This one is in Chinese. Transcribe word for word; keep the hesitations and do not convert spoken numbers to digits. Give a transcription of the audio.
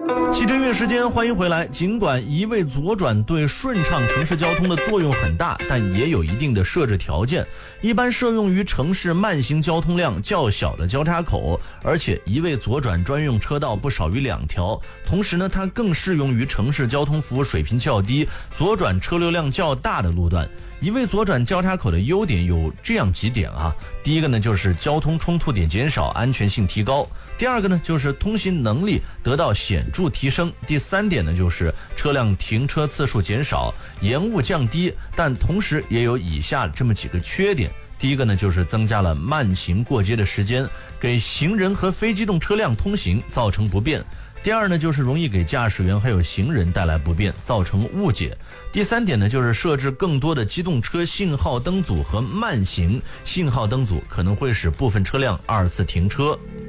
汽车音乐时间，欢迎回来。尽管一味左转对顺畅城市交通的作用很大，但也有一定的设置条件，一般适用于城市慢行交通量较小的交叉口，而且一味左转专用车道不少于两条。同时呢，它更适用于城市交通服务水平较低、左转车流量较大的路段。一味左转交叉口的优点有这样几点啊，第一个呢就是交通冲突点减少，安全性提高；第二个呢就是通行能力得到显著提升；第三点呢就是车辆停车次数减少，延误降低，但同时也有以下这么几个缺点。第一个呢就是增加了慢行过街的时间，给行人和非机动车辆通行造成不便。第二呢就是容易给驾驶员还有行人带来不便，造成误解。第三点呢就是设置更多的机动车信号灯组和慢行信号灯组，可能会使部分车辆二次停车。